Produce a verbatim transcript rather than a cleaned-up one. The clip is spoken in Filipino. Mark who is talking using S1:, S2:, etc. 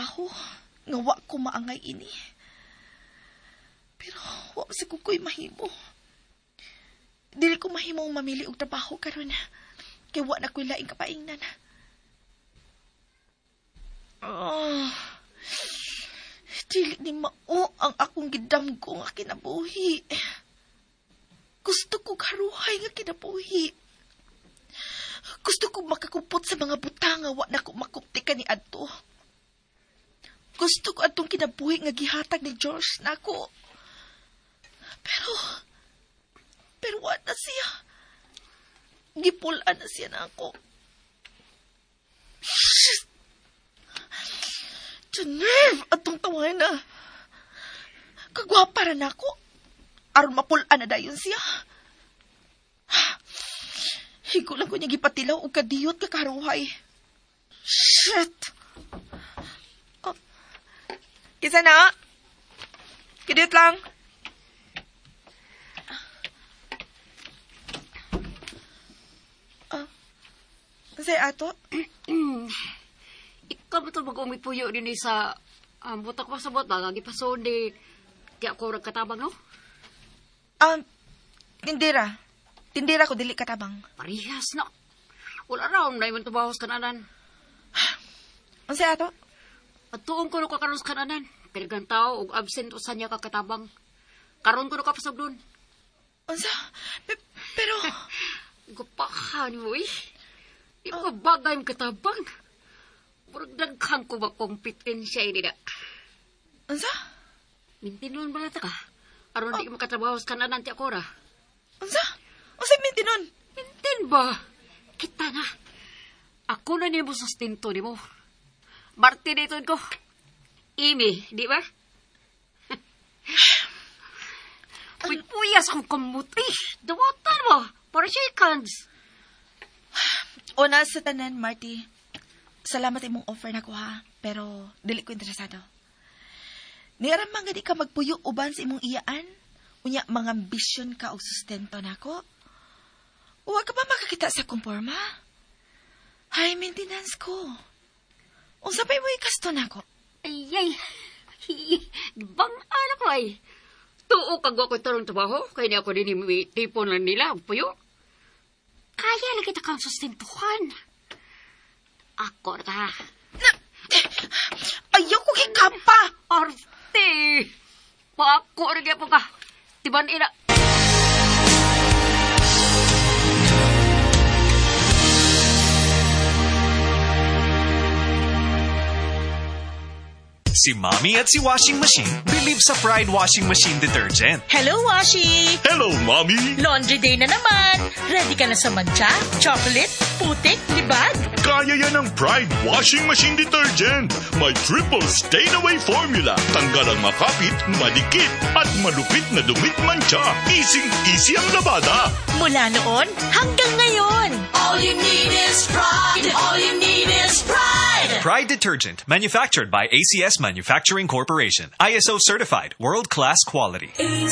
S1: trabaho, nga wa ko maangay ini. Pero wa sa kukoy mahimo. Dili ko mahimong mamili og trabaho karon. Kay wa na ko'y laing kapaingnan. Oh, dili ni mao ang akong gidamgo nga kinabuhi. Gusto ko karuhay nga kinabuhi. Gusto ko makakupot sa mga butang nga wa na ko makupti ka ni adto. Gusto ko atong kinabuhi nga gihatag ni George nako. Pero, pero wa na siya. Gipulan na siya na ako. Shit! Nerve atong taway na. Kagwapa rin ako. Aron mapulaan na dayon siya. Higo lang ko niya gipatilaw o kadiyot kakaruhay. Shit! Oh. Kisa na? Kadiyot lang. Ah. Kasi ato?
S2: Ikaw ba ito mag-umipuyo din sa um, butak pa sa butak, nagipasod di kaya ako nagkatabang, no?
S1: Um, tindira. Tindira ko, dili katabang.
S2: Parihas na. Wala raw, na iman tubahos kananan.
S1: Ang siya ato?
S2: At tuong ko no kakaroon sa kananan. Kaligang tao, o absent o sanya kakatabang. Karoon ko no kapasag doon.
S1: Ang siya? Pe- pero...
S2: Gupahan mo eh. Di ba bagay mo katabang? Murag daghang ko ba kompetensya ini da.
S1: Ansa?
S2: Mintinon ba nata ka? Aron oh. Di makatrabaho sa kananan ti akora.
S1: Ansa? Ansa mintinon?
S2: Mintin ba? Kita na. Ako na niyo mo sustento ni mo. Marti dito ko. Imi, di ba? Puyas kong kamuti. Dawatan mo. Para shakers.
S1: Una sa tanan, Marty. Salamat imong offer na ko ha. Pero, dili ko interesado. Niaramang nga di ka magpuyo uban sa imong iyaan. Unya, mga ambisyon ka o sustento na ko. Huwag ka ba makakita sa kumporma? High maintenance ko. O sabay mo ikasto na ko.
S2: Ay, ay. Bang ala ko ay. Tuo kag ako tarong trabaho. Kaya niya ako din tipon lang nila. Puyo. Kaya lang kita kang sustentuhan. Ako na.
S1: Na, eh, ayaw ko kikampa.
S2: Arte. Pako rin po ka. Tiban ina.
S3: Si Mommy at si Washing Machine believe sa Pride Washing Machine Detergent.
S4: Hello, Washi!
S5: Hello, Mommy!
S4: Laundry day na naman! Ready ka na sa mancha, chocolate, putik, libag?
S5: Kaya yan ang Pride Washing Machine Detergent. May triple stain-away formula. Tanggal ang makapit, madikit, at malupit na dumit mancha. Easy-easy ang labada.
S4: Mula noon hanggang ngayon.
S6: All you need is pride. All you need is pride.
S3: Pride Detergent, manufactured by A C S Manufacturing Corporation. I S O certified, world-class quality.